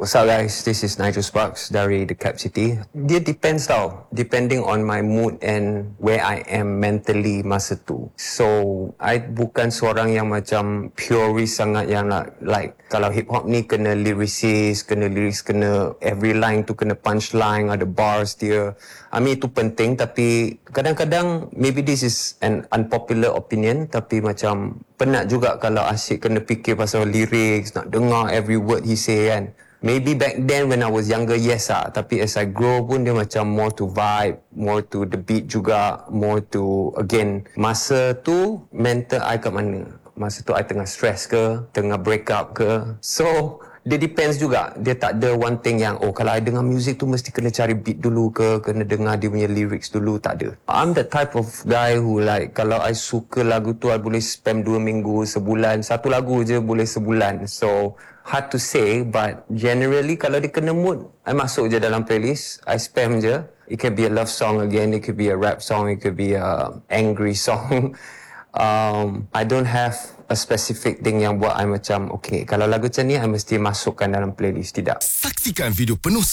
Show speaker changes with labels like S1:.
S1: What's up guys, this is Nigel Sparks dari The Cap City. Dia depends tau, depending on my mood and where I am mentally masa tu. So, I bukan seorang yang macam purist sangat yang like kalau hip hop ni kena lyricist, kena lyrics, kena every line tu kena punchline, ada bars dia. I mean itu penting tapi kadang-kadang maybe this is an unpopular opinion tapi macam penat juga kalau asyik kena fikir pasal lyrics, nak dengar every word he say kan. Maybe back then when I was younger, yes lah. Tapi as I grow pun dia macam more to vibe, more to the beat juga, more to, again, masa tu mental I kat mana? Masa tu I tengah stress ke, tengah break up ke. So, dia depends juga. Dia tak ada one thing yang, oh kalau I dengar music tu mesti kena cari beat dulu ke, kena dengar dia punya lyrics dulu, tak ada. I'm the type of guy who like, kalau I suka lagu tu, I boleh spam 2 minggu, sebulan. Satu lagu je boleh sebulan. So, hard to say, but generally kalau dia kena mood, I masuk je dalam playlist, I spam je. It can be a love song again, it could be a rap song, it could be a angry song. I don't have a specific thing yang buat I macam, okay, kalau lagu macam ni, I mesti masukkan dalam playlist, tidak.
S2: Saksikan video penuh